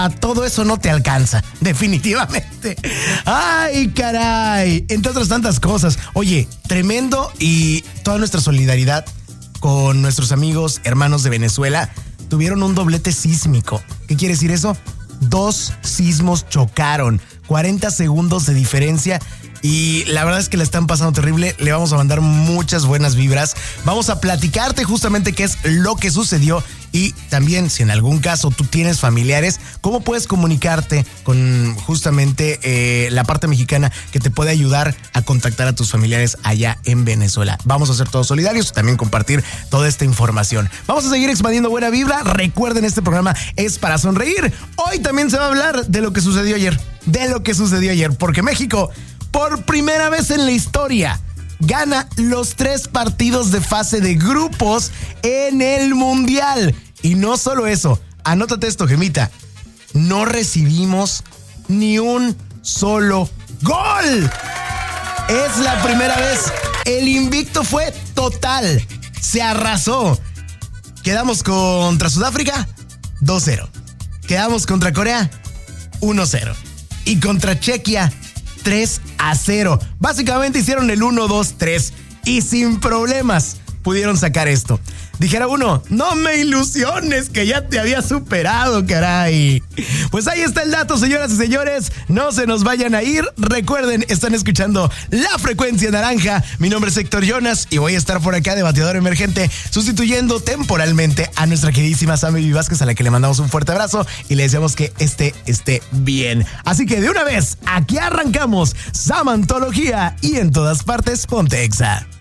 a todo eso no te alcanza, definitivamente. ¡Ay, caray! Entre otras tantas cosas. Oye, tremendo, y toda nuestra solidaridad con nuestros amigos, hermanos de Venezuela. Tuvieron un doblete sísmico. ¿Qué quiere decir eso? 2 sismos chocaron, 40 segundos de diferencia. Y la verdad es que la están pasando terrible. Le vamos a mandar muchas buenas vibras. Vamos a platicarte justamente qué es lo que sucedió. Y también, si en algún caso tú tienes familiares, cómo puedes comunicarte con justamente la parte mexicana que te puede ayudar a contactar a tus familiares allá en Venezuela. Vamos a ser todos solidarios y también compartir toda esta información. Vamos a seguir expandiendo buena vibra. Recuerden, este programa es para sonreír. Hoy también se va a hablar de lo que sucedió ayer. Porque México, por primera vez en la historia, gana los 3 partidos de fase de grupos en el Mundial. Y no solo eso, anótate esto, Gemita. No recibimos ni un solo gol. Es la primera vez. El invicto fue total. Se arrasó. Quedamos contra Sudáfrica 2-0. Quedamos contra Corea 1-0. Y contra Chequia 3-0. Básicamente hicieron el 1-2-3 y sin problemas pudieron sacar esto. Dijera uno, no me ilusiones que ya te había superado, caray. Pues ahí está el dato, señoras y señores. No se nos vayan a ir. Recuerden, están escuchando La Frecuencia Naranja. Mi nombre es Héctor Jonas y voy a estar por acá de bateador emergente, sustituyendo temporalmente a nuestra queridísima Sammy Vázquez, a la que le mandamos un fuerte abrazo y le deseamos que esté bien. Así que de una vez, aquí arrancamos Samantología y en todas partes ponte Exa.